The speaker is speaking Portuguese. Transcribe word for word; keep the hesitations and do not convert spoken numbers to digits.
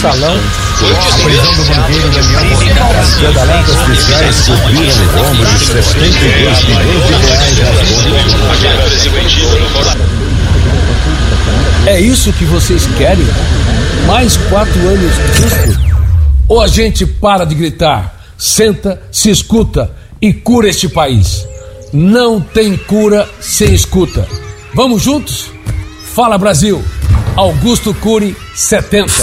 mensalão. A prisão do banqueiro Daniel Monteiro. Pedaladas fiscais cobriram o rombo de setenta e dois milhões de reais nas contas. É isso que vocês querem? Mais quatro anos disso? Ou a gente para de gritar, senta, se escuta e cura este país? Não tem cura sem escuta. Vamos juntos? Fala, Brasil! Augusto Cury, setenta.